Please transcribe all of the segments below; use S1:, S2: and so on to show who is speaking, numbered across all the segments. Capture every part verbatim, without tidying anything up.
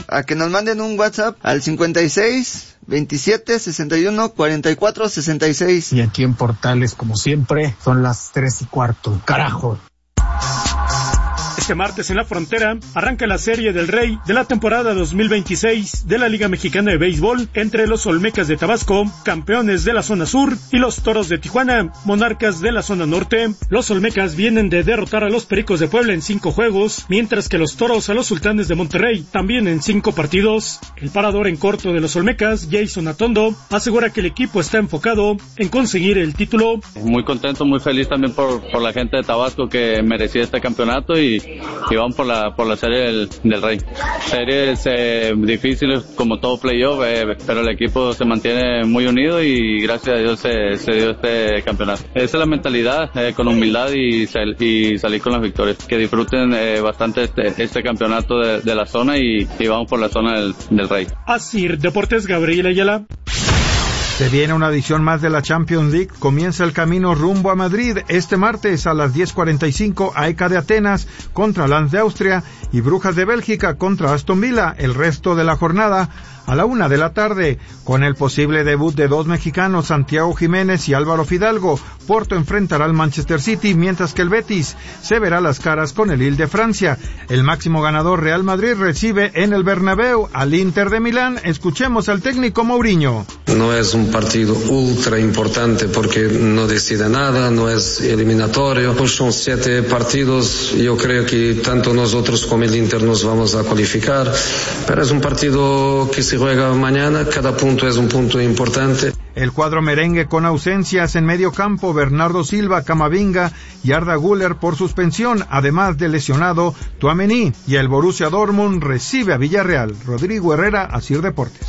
S1: a que nos manden un WhatsApp al cincuenta y seis, veintisiete, sesenta y uno, cuarenta y cuatro, sesenta y seis.
S2: Y aquí en Portales, como siempre, son las tres y cuarto. ¡Carajo!
S3: Este martes en la frontera arranca la Serie del Rey de la temporada dos mil veintiséis de la Liga Mexicana de Béisbol entre los Olmecas de Tabasco, campeones de la zona sur, y los Toros de Tijuana, monarcas de la zona norte. Los Olmecas vienen de derrotar a los Pericos de Puebla en cinco juegos, mientras que los Toros a los Sultanes de Monterrey también en cinco partidos. El parador en corto de los Olmecas, Jason Atondo, asegura que el equipo está enfocado en conseguir el título.
S4: Muy contento, muy feliz también por, por la gente de Tabasco que merecía este campeonato y y vamos por la por la serie del, del Rey. Series eh, difíciles como todo playoff, eh, pero el equipo se mantiene muy unido y gracias a Dios se, se dio este campeonato. Esa es la mentalidad, eh, con humildad y, sal, y salir con las victorias. Que disfruten eh, bastante este, este campeonato de, de la zona y, y vamos por la zona del, del Rey.
S3: Así, Deportes, Gabriel Ayala.
S5: Se viene una edición más de la Champions League. Comienza el camino rumbo a Madrid. Este martes a las diez cuarenta y cinco, A E K de Atenas contra Lens de Austria y Brujas de Bélgica contra Aston Villa. El resto de la jornada a la una de la tarde, con el posible debut de dos mexicanos, Santiago Jiménez y Álvaro Fidalgo. Porto enfrentará al Manchester City, mientras que el Betis se verá las caras con el Lille de Francia. El máximo ganador, Real Madrid, recibe en el Bernabéu al Inter de Milán. Escuchemos al técnico Mourinho.
S6: No es un partido ultra importante porque no decide nada, no es eliminatorio. Pues son siete partidos, yo creo que tanto nosotros como el Inter nos vamos a cualificar, pero es un partido que se juega mañana, cada punto es un punto importante.
S5: El cuadro merengue con ausencias en medio campo, Bernardo Silva, Camavinga y Arda Güler por suspensión, además del lesionado Tchouaméni, y el Borussia Dortmund recibe a Villarreal. Rodrigo Herrera, Asir Deportes.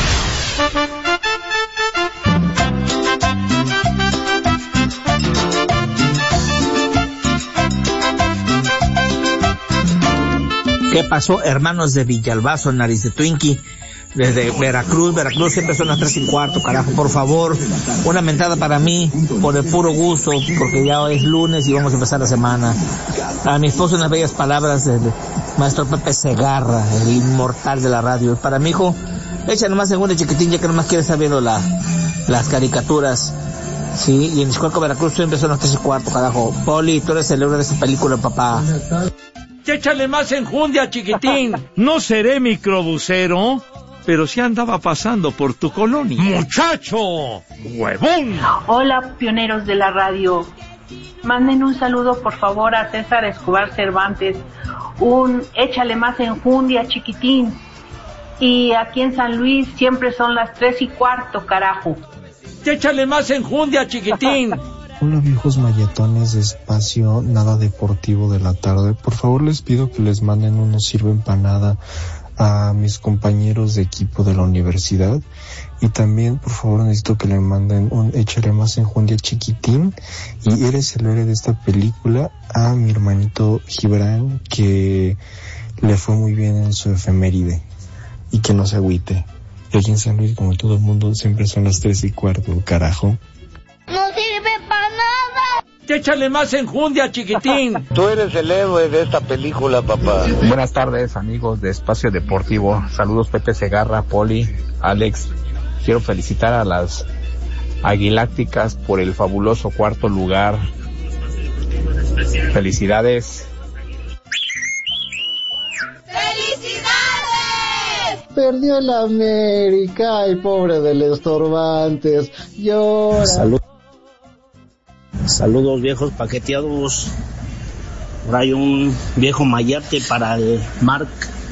S7: ¿Qué pasó, hermanos de Villalbazo, nariz de Twinkie? Desde Veracruz, Veracruz siempre son las tres y cuarto, carajo, por favor, una mentada para mí, por el puro gusto, porque ya es lunes y vamos a empezar la semana. A mi esposo unas bellas palabras del maestro Pepe Segarra, el inmortal de la radio. Para mi hijo, échale más en una chiquitín, ya que nomás quiere estar viendo la, las caricaturas. Sí, y en Xcoalco, Veracruz siempre son las tres y cuarto, carajo. Poli, tú eres el héroe de esa película, papá.
S8: Échale más enjundia, chiquitín.
S9: No seré microbusero, pero sí andaba pasando por tu colonia.
S8: ¡Muchacho! ¡Huevón!
S10: Hola, pioneros de la radio. Manden un saludo, por favor, a César Escobar Cervantes. Un échale más enjundia, chiquitín. Y aquí en San Luis siempre son las tres y cuarto, carajo.
S8: Échale más enjundia, chiquitín.
S11: Hola, viejos mayetones de espacio nada deportivo de la tarde. Por favor, les pido que les manden unos sirve empanada a mis compañeros de equipo de la universidad, y también por favor necesito que le manden un échale más enjundia, chiquitín, y eres el héroe de esta película, a mi hermanito Gibran, que le fue muy bien en su efeméride, y que no se agüite. Y aquí en San Luis, como todo el mundo, siempre son las tres y cuarto, carajo.
S12: ¡No sirve para nada!
S8: Échale más enjundia, chiquitín.
S13: Tú eres el héroe de esta película, papá.
S14: Buenas tardes, amigos de Espacio Deportivo. Saludos, Pepe Segarra, Poli, Alex. Quiero felicitar a las Aguilácticas por el fabuloso cuarto lugar. Felicidades.
S12: ¡Felicidades!
S15: Perdió el América, ay, pobre del Estorbantes. Llora.
S7: Salud. Saludos, viejos paqueteados. Ahora hay un viejo mayate para el Marc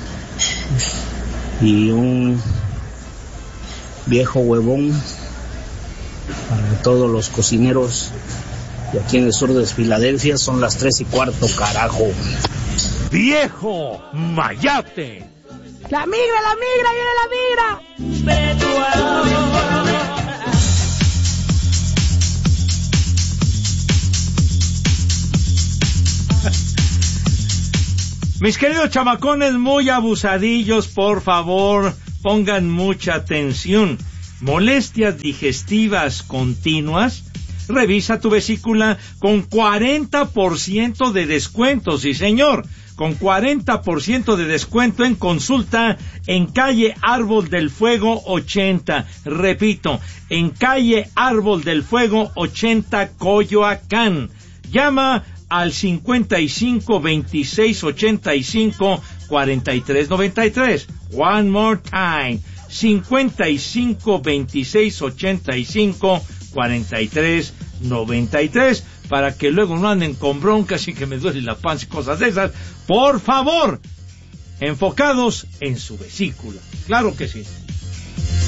S7: y un viejo huevón para todos los cocineros de aquí en el sur de Filadelfia. Son las tres y cuarto, carajo.
S8: ¡Viejo mayate!
S12: ¡La migra, la migra, viene la migra!
S9: Mis queridos chamacones muy abusadillos, por favor, pongan mucha atención. Molestias digestivas continuas. Revisa tu vesícula con cuarenta por ciento de descuento, sí señor. con cuarenta por ciento de descuento en consulta en calle Árbol del Fuego ochenta. Repito, en calle Árbol del Fuego ochenta, Coyoacán. Llama al cincuenta y cinco, veintiséis, ochenta y cinco, cuarenta y tres noventa y tres. One more time. cincuenta y cinco, veintiséis, ochenta y cinco, cuarenta y tres noventa y tres, para que luego no anden con broncas y que me duele la panza y cosas de esas. Por favor, enfocados en su vesícula. Claro que sí.